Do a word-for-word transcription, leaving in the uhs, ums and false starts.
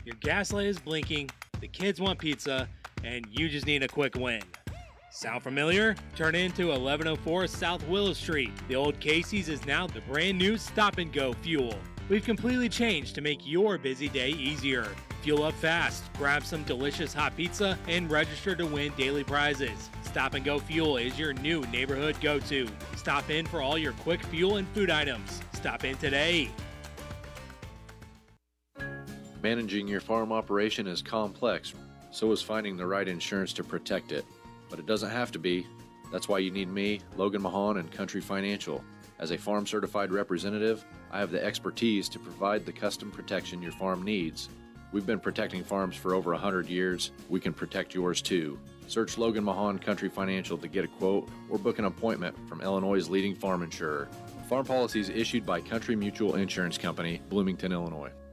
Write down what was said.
Your gas light is blinking, the kids want pizza, and you just need a quick win. Sound familiar? Turn into eleven oh four South Willow Street. The old Casey's is now the brand new Stop and Go Fuel. We've completely changed to make your busy day easier. Fuel up fast, grab some delicious hot pizza, and register to win daily prizes. Stop and Go Fuel is your new neighborhood go-to. Stop in for all your quick fuel and food items. Stop in today. Managing your farm operation is complex, so is finding the right insurance to protect it. But it doesn't have to be. That's why you need me, Logan Mahan, and Country Financial. As a farm-certified representative, I have the expertise to provide the custom protection your farm needs. We've been protecting farms for over one hundred years. We can protect yours too. Search Logan Mahan Country Financial to get a quote or book an appointment from Illinois' leading farm insurer. Farm policies issued by Country Mutual Insurance Company, Bloomington, Illinois.